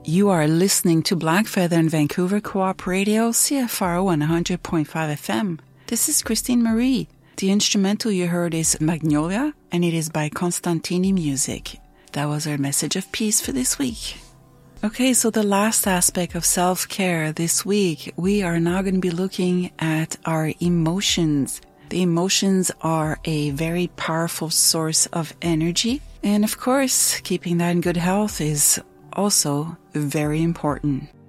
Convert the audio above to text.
You are listening to Blackfeather in Vancouver Co-op Radio, CFRO 100.5 FM. This is Christine Marie. The instrumental you heard is Magnolia, and it is by Constantini Music. That was our message of peace for this week. Okay, so the last aspect of self-care this week, we are now going to be looking at our emotions. The emotions are a very powerful source of energy. And of course, keeping that in good health is also very important.